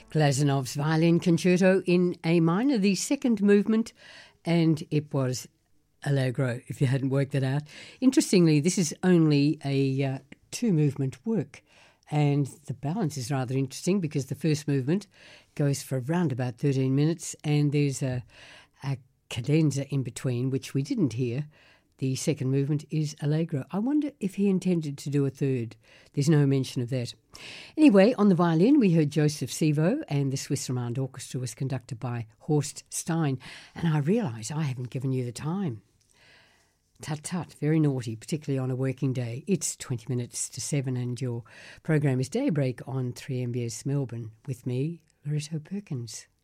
Glazanov's Violin Concerto in A minor, the second movement, and it was Allegro, if you hadn't worked that out. Interestingly, this is only a two-movement work, and the balance is rather interesting because the first movement goes for around about 13 minutes, and there's a cadenza in between, which we didn't hear. The second movement is Allegro. I wonder if he intended to do a third. There's no mention of that. Anyway, on the violin, we heard Joseph Sivo, and the Swiss Romand Orchestra was conducted by Horst Stein. And I realise I haven't given you the time. Tut, very naughty, particularly on a working day. It's 20 minutes to 7, and your program is Daybreak on 3MBS Melbourne with me, Loretto Perkins.